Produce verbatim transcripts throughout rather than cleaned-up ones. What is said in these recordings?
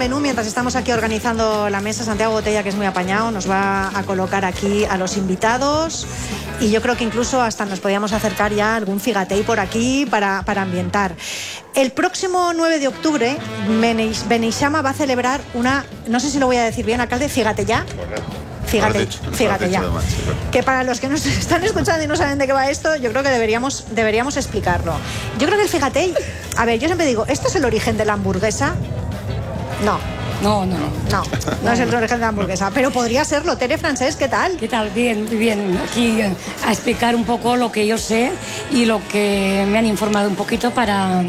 menú mientras estamos aquí organizando la mesa. Santiago Botella, que es muy apañado, nos va a colocar aquí a los invitados y yo creo que incluso hasta nos podíamos acercar ya a algún figatei por aquí para, para ambientar. El próximo nueve de octubre Beneixama va a celebrar una, no sé si lo voy a decir bien, alcalde, fíjate ya. Fíjate, fíjate ya. Que para los que nos están escuchando y no saben de qué va esto, yo creo que deberíamos, deberíamos explicarlo. Yo creo que el figatei, a ver, yo siempre digo, ¿esto es el origen de la hamburguesa? No. No, no, no. No, no es el origen de la hamburguesa, pero podría serlo. Tere Francés, ¿qué tal? ¿Qué tal? Bien, bien. Aquí a explicar un poco lo que yo sé y lo que me han informado un poquito para...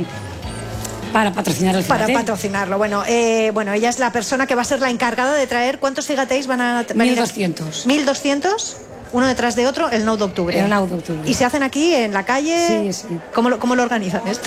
Para patrocinar el figatei. Para patrocinarlo. Bueno, eh, bueno, ella es la persona que va a ser la encargada de traer. ¿Cuántos figateis van a venir? mil doscientos. ¿mil doscientos? Uno detrás de otro, el nueve de octubre. El nueve de octubre. ¿Y se hacen aquí, en la calle? Sí, sí. ¿Cómo lo, cómo lo organizan esto?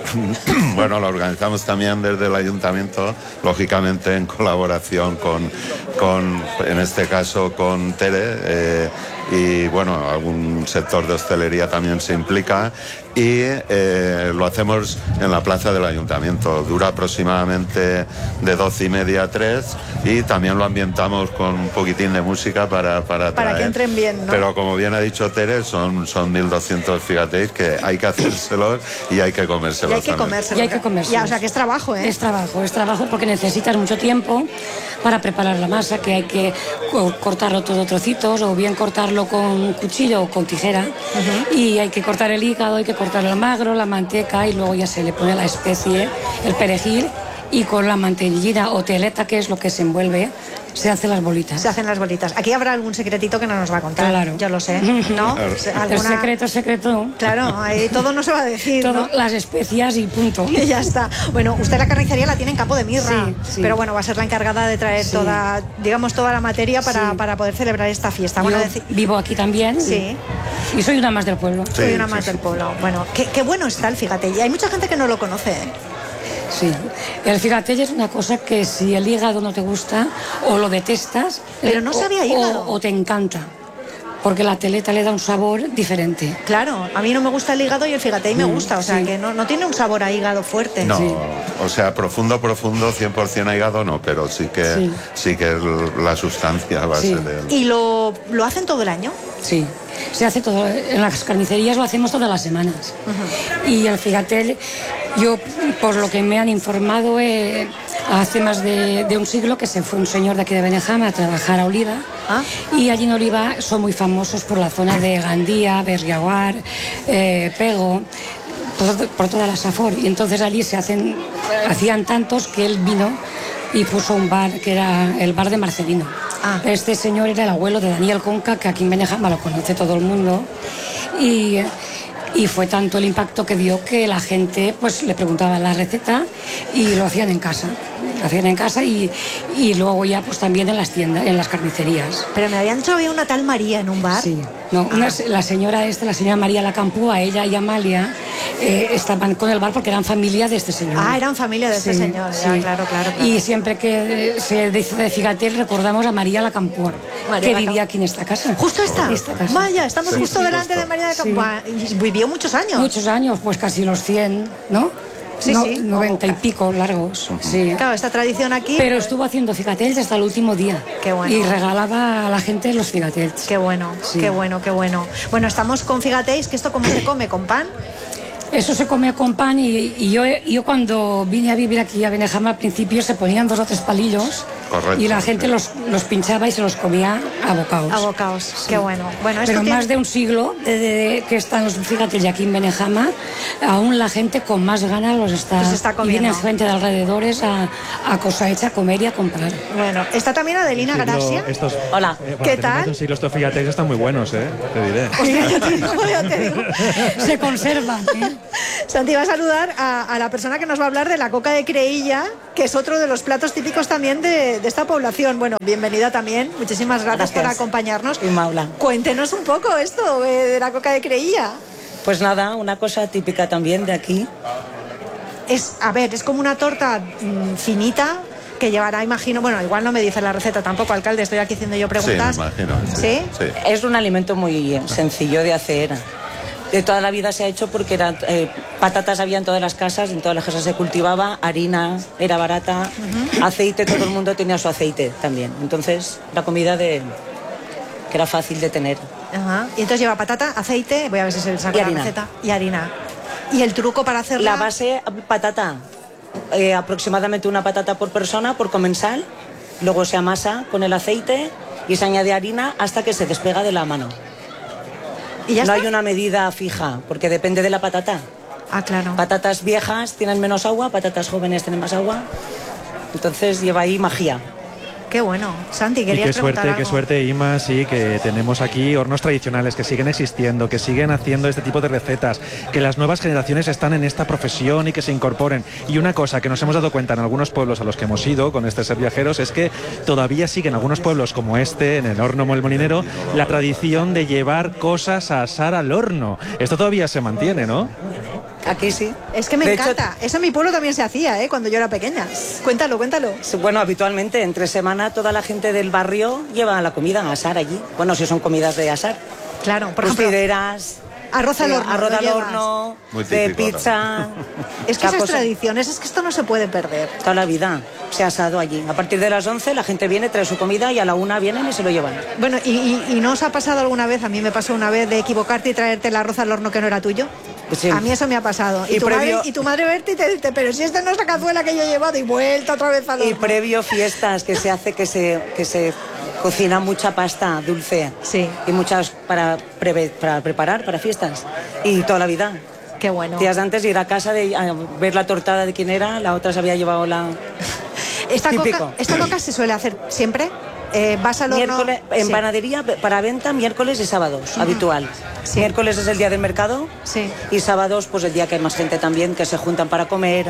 Bueno, lo organizamos también desde el ayuntamiento, lógicamente en colaboración con, con en este caso, con Tere. Eh, y bueno, algún sector de hostelería también se implica y eh, lo hacemos en la plaza del ayuntamiento. Dura aproximadamente de doce y media a tres y también lo ambientamos con un poquitín de música para para, para traer. que entren bien, ¿no? Pero como bien ha dicho Tere, son, son mil doscientos figateis que hay que hacérselos y hay que comérselos. Y hay que comérselos. Y hay que comérselos. Ya, o sea que es trabajo, ¿eh? Es trabajo, es trabajo porque necesitas mucho tiempo para preparar la masa, que hay que cortarlo todo trocitos o bien cortarlo con cuchillo o con tijera. Uh-huh. Y hay que cortar el hígado, hay que cortar el magro, la manteca y luego ya se le pone la especie, el perejil y con la mantequilla o teleta, que es lo que se envuelve, se hacen las bolitas. Se hacen las bolitas. Aquí habrá algún secretito que no nos va a contar. Claro. Yo lo sé, ¿no? Claro. ¿Alguna... El secreto, secreto. Claro, ahí todo no se va a decir, todo, ¿no? Las especias y punto. Y ya está. Bueno, usted la carnicería la tiene en Campo de Mirra, sí, sí. pero bueno, va a ser la encargada de traer sí. toda, digamos, toda la materia para, sí. para poder celebrar esta fiesta. Yo bueno, decir... vivo aquí también. Sí. Y, y soy una más del pueblo. Sí, soy una más sí, del pueblo. Bueno, qué, qué bueno está el figatei. Y hay mucha gente que no lo conoce, ¿eh? Sí, el figatei es una cosa que si el hígado no te gusta o lo detestas, pero no sabía hígado, o, o te encanta, porque la teleta le da un sabor diferente. Claro, a mí no me gusta el hígado y el figatei me gusta, o sea sí. que no, no tiene un sabor a hígado fuerte. No, sí. o sea, profundo, profundo, cien por ciento a hígado no, pero sí que sí, sí que es la sustancia a base sí. de... ¿Y lo, lo hacen todo el año? Sí, se hace todo, en las carnicerías lo hacemos todas las semanas. Uh-huh. Y el figatei, yo por lo que me han informado, eh, hace más de, de un siglo que se fue un señor de aquí de Benejama a trabajar a Oliva. ¿Ah? Y allí en Oliva son muy famosos por la zona de Gandía, Berriaguar, eh, Pego, por, por toda la Safor. Y entonces allí se hacen, hacían tantos que él vino y puso un bar que era el bar de Marcelino. Ah. Este señor era el abuelo de Daniel Conca, que aquí en Benejama lo conoce todo el mundo. Y, y fue tanto el impacto que dio que la gente pues le preguntaba la receta y lo hacían en casa. Lo hacían en casa y, y luego ya pues también en las tiendas, en las carnicerías. Pero me habían dicho que había una tal María en un bar. Sí, no, una, la señora esta, la señora María Lacampúa, ella y Amalia eh, estaban con el bar porque eran familia de este señor. Ah, eran familia de este sí, señor, sí. Ya, claro, claro, claro. Y siempre que se dice de figatei recordamos a María Lacampúa, María que Lacamp... vivía aquí en esta casa. ¿Justo esta? esta casa. Vaya, estamos sí, justo sí, delante justo. de María Lacampúa. Sí. Vivió muchos años. Muchos años, pues casi los cien, ¿no? Sí, no, sí. noventa y pico largos. Uh-huh. Sí. Claro, esta tradición aquí. Pero estuvo haciendo figateis hasta el último día. Qué bueno. Y regalaba a la gente los figateis. Qué bueno, sí. qué bueno, qué bueno. Bueno, estamos con figateis, que esto cómo se come, ¿con pan? Eso se come con pan y, y yo, yo cuando vine a vivir aquí a Benejama al principio se ponían dos o tres palillos. Correcto, y la gente sí. los, los pinchaba y se los comía a bocaos. A bocaos, sí. Qué bueno. bueno Pero tiene... más de un siglo desde que están los figateis aquí en Benejama, aún la gente con más ganas los está, los está comiendo. Y viene gente de alrededores a, a cosa hecha, a comer y a comprar. Bueno, está también Adelina Gracia. Estos, Hola, eh, ¿qué tal? Un siglo, estos figateis están muy buenos, ¿eh? Te diré. Hostia, ya te digo, ya te digo. Se conservan, ¿eh? Santi, va a saludar a, a la persona que nos va a hablar de la coca de Creïlla, que es otro de los platos típicos también de, de esta población. Bueno, bienvenida también. Muchísimas gracias, gracias. por acompañarnos. Y Maula. Cuéntenos un poco esto eh, de la coca de Creïlla. Pues nada, una cosa típica también de aquí. Es, a ver, es como una torta mmm, finita que llevará, imagino, bueno, igual no me dice la receta tampoco, alcalde, estoy aquí haciendo yo preguntas. Sí, me imagino. Sí, ¿Sí? sí. Es un alimento muy sencillo de hacer. De toda la vida se ha hecho porque era, eh, patatas había en todas las casas, en todas las casas se cultivaba, harina era barata, uh-huh. aceite, todo el mundo tenía su aceite también. Entonces, la comida de que era fácil de tener. Uh-huh. Y entonces lleva patata, aceite, voy a ver si se saca la receta, y harina. ¿Y el truco para hacerla? La base, patata, eh, aproximadamente una patata por persona, por comensal, luego se amasa con el aceite y se añade harina hasta que se despega de la mano. ¿Y ya no está? hay una medida fija, porque depende de la patata. Ah, claro. Patatas viejas tienen menos agua, patatas jóvenes tienen más agua. Entonces lleva ahí magia. Qué bueno. Santi, querías y qué suerte, algo? qué suerte, Ima, sí, que tenemos aquí hornos tradicionales que siguen existiendo, que siguen haciendo este tipo de recetas, que las nuevas generaciones están en esta profesión y que se incorporen. Y una cosa que nos hemos dado cuenta en algunos pueblos a los que hemos ido con este Ser Viajeros es que todavía siguen algunos pueblos como este, en el horno El Molinero, la tradición de llevar cosas a asar al horno. Esto todavía se mantiene, ¿no? Aquí sí. Es que me de encanta. Hecho, eso en mi pueblo también se hacía, ¿eh? Cuando yo era pequeña. Cuéntalo, cuéntalo. Bueno, habitualmente entre semana toda la gente del barrio lleva la comida a asar allí. Bueno, si son comidas de asar. Claro, por ejemplo, Costideras, arroz al horno. Arroz al horno, de pizza. Es que esas tradiciones, es que esto no se puede perder. Toda la vida se ha asado allí. A partir de las once la gente viene, trae su comida y a la una vienen y se lo llevan. Bueno, ¿y, y, y no os ha pasado alguna vez? A mí me pasó una vez de equivocarte y traerte el arroz al horno que no era tuyo. Sí. A mí eso me ha pasado. Y, y, tu, previo... madre, y tu madre verte y te dice, pero si esta no es la cazuela que yo he llevado, y vuelta otra vez al horno. Y previo fiestas que se hace que se, que se cocina mucha pasta dulce. Sí. Y muchas para, pre, para preparar para fiestas. Y toda la vida. Qué bueno. Días antes de ir a casa de a ver la tortada de quién era, la otra se había llevado la... ¿Esta coca, ¿Esta coca se suele hacer siempre? Eh, ¿Vas al horno? Miércoles, en sí. panadería para venta miércoles y sábados, uh-huh. habitual. Sí. Miércoles es el día del mercado, sí. y sábados pues el día que hay más gente también, que se juntan para comer.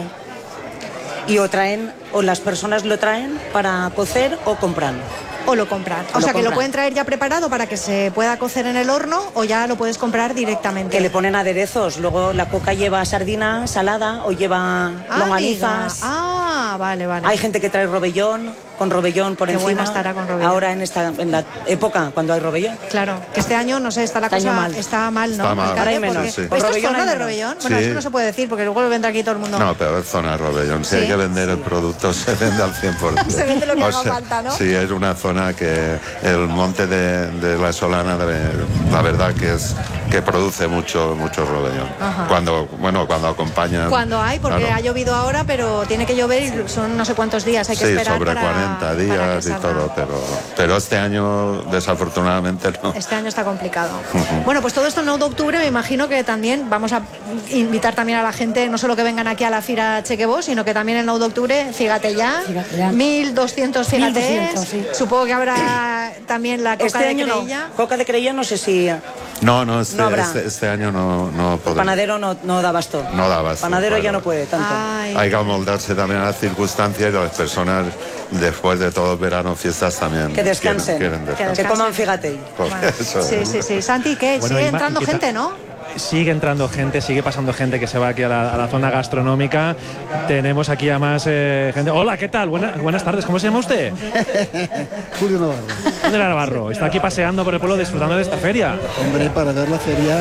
Y o traen, o las personas lo traen para cocer o compran. O lo compran. O, o sea, lo que compran. Lo pueden traer ya preparado para que se pueda cocer en el horno, o ya lo puedes comprar directamente. Que le ponen aderezos. Luego la coca lleva sardina salada o lleva ah, longanizas. Ah, vale, vale. Hay gente que trae robellón, con robellón por Qué encima. Buena estará con robellón. Ahora en esta en la época cuando hay robellón. Claro, que este año no sé, está la este cosa mal. está mal, ¿no? Está mal. Ahora hay menos. Sí. ¿Esto es zona de robellón? Bueno, sí. eso no se puede decir porque luego vendrá aquí todo el mundo. No, pero es zona de robellón. Si ¿sí? hay que vender el producto, se vende al cien por ciento. Se vende lo que o haga sea, falta, ¿no? Sí, es una zona que el monte de, de la Solana, la verdad que es que produce mucho mucho robellón. Ajá. Cuando, bueno, cuando acompañan. Cuando hay, porque claro. ha llovido ahora, pero tiene que llover y son no sé cuántos días, hay que sí, esperar sobre para, cuarenta días y todo, pero, pero este año desafortunadamente no. Este año está complicado. Uh-huh. Bueno, pues todo esto el nueve de octubre me imagino que también vamos a invitar también a la gente, no solo que vengan aquí a la Fira Chequebó, sino que también el nueve de octubre, fíjate ya, fíjate ya. mil doscientos fíjate, sí. Supongo que habrá también la coca este de año creilla. No. Coca de creilla no sé si... No, no, este, no este, este año no, no podemos. Panadero no, no da abasto. No da abasto. Panadero claro. ya no puede tanto. Ay. Hay que amoldarse también a las circunstancias y las personas después de todo el verano, fiestas también. Que descansen. Quieren, quieren descansar. Que coman, fíjate. Pues bueno. eso, sí, sí, sí. Santi, ¿qué? Bueno, sigue Ima, entrando gente, ¿no? Sigue entrando gente, sigue pasando gente que se va aquí a la, a la zona gastronómica. Tenemos aquí a más eh, gente. Hola, ¿qué tal? Buena, buenas tardes, ¿cómo se llama usted? Julio Navarro. Julio Navarro, está aquí paseando por el pueblo disfrutando de esta feria. Hombre, para ver la feria.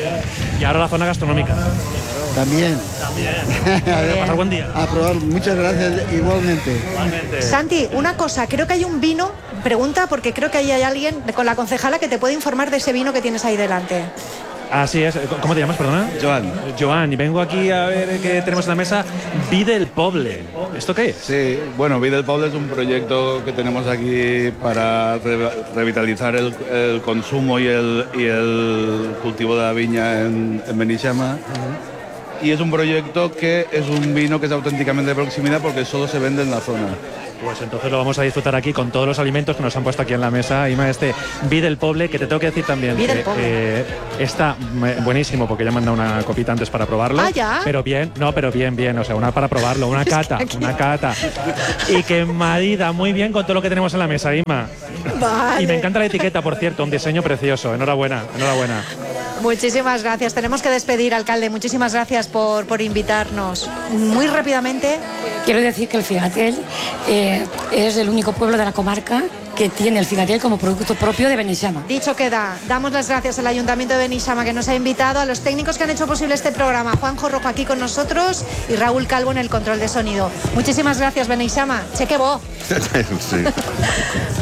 Y ahora la zona gastronómica. También. También. A ver, pasar buen día. A probar, muchas gracias, igualmente. Igualmente. Santi, una cosa, creo que hay un vino, pregunta, porque creo que ahí hay alguien con la concejala que te puede informar de ese vino que tienes ahí delante. Así es. ¿Cómo te llamas, perdona? Joan. Joan, y vengo aquí a ver qué tenemos en la mesa. Vi del Poble. ¿Esto qué es? Sí, bueno, Vi del Poble es un proyecto que tenemos aquí para re revitalizar el, el consumo y el, y el cultivo de la viña en, en Beneixama. Uh-huh. Y es un proyecto que es un vino que es auténticamente de proximidad porque solo se vende en la zona. Pues entonces lo vamos a disfrutar aquí con todos los alimentos que nos han puesto aquí en la mesa. Ima, este Vi del Poble, que te tengo que decir también que eh, está buenísimo porque ya me han dado una copita antes para probarlo. Ah, ¿ya? Pero bien, no, pero bien, bien, o sea, una para probarlo, una cata, una cata. Y que marida muy bien con todo lo que tenemos en la mesa, Ima. Vale. Y me encanta la etiqueta, por cierto, un diseño precioso. Enhorabuena, enhorabuena. Muchísimas gracias. Tenemos que despedir, alcalde. Muchísimas gracias por, por invitarnos. Muy rápidamente. Quiero decir que el Figatel eh, es el único pueblo de la comarca que tiene el Figatel como producto propio de Beneixama. Dicho queda, damos las gracias al Ayuntamiento de Beneixama que nos ha invitado, a los técnicos que han hecho posible este programa, Juanjo Rojo aquí con nosotros y Raúl Calvo en el control de sonido. Muchísimas gracias, Beneixama. Cheque bo. Sí.